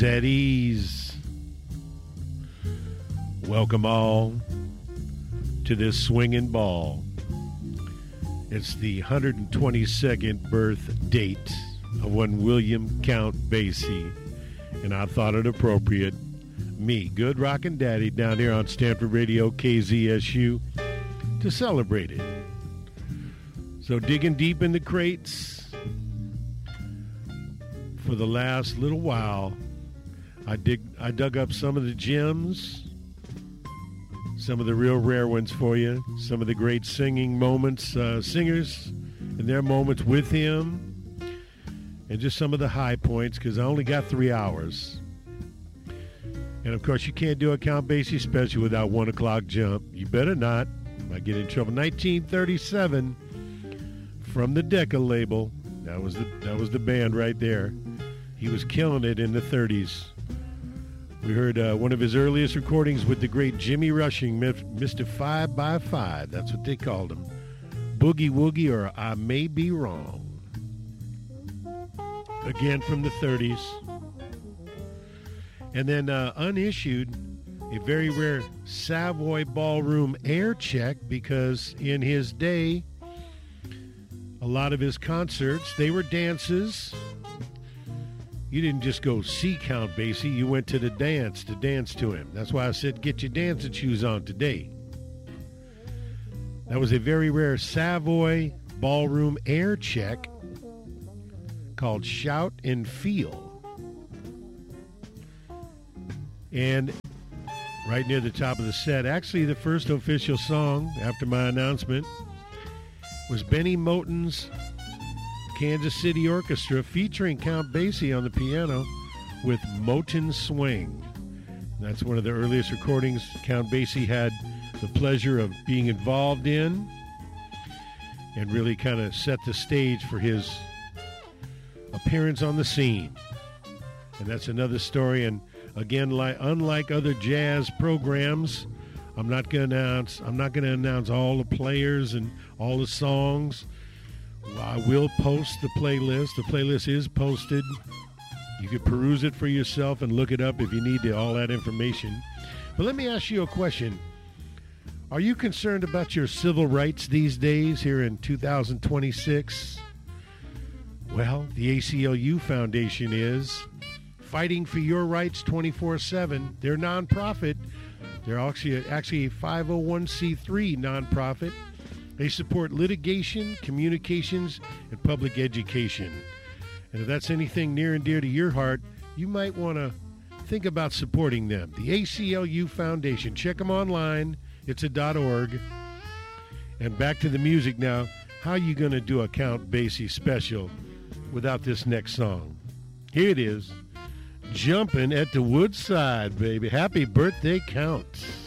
At ease. Welcome all to this swinging ball. It's the 122nd birth date of one William Count Basie, and I thought it appropriate, me, Good Rockin' Daddy, down here on Stanford Radio KZSU, to celebrate it. So digging deep in the crates for the last little while, I dug up some of the gems, some of the real rare ones for you, some of the great singing moments, singers and their moments with him, and just some of the high points, because I only got 3 hours. And, of course, you can't do a Count Basie special without 1 o'clock jump. You better not. I get in trouble. 1937 from the Decca label. That was the band right there. He was killing it in the 30s. We heard one of his earliest recordings with the great Jimmy Rushing, Mr. 5x5. That's what they called him. Boogie Woogie, or I May Be Wrong. Again from the 30s. And then unissued, a very rare Savoy Ballroom air check, because in his day, a lot of his concerts, they were dances. You didn't just go see Count Basie. You went to the dance to dance to him. That's why I said get your dancing shoes on today. That was a very rare Savoy Ballroom air check called Shout and Feel. And right near the top of the set, actually the first official song after my announcement, was Benny Moten's Kansas City Orchestra featuring Count Basie on the piano with Moten Swing. That's one of the earliest recordings Count Basie had the pleasure of being involved in, and really kind of set the stage for his appearance on the scene. And that's another story. And again, unlike other jazz programs, I'm not going to announce all the players and all the songs. I will post the playlist. The playlist is posted. You can peruse it for yourself and look it up if you need all that information. But let me ask you a question. Are you concerned about your civil rights these days here in 2026? Well, the ACLU Foundation is fighting for your rights 24/7. They're nonprofit. They're actually a 501c3 nonprofit. They support litigation, communications, and public education. And if that's anything near and dear to your heart, you might want to think about supporting them. The ACLU Foundation. Check them online. It's a .org. And back to the music now. How are you going to do a Count Basie special without this next song? Here it is. Jumping at the Woodside, baby. Happy birthday, Count.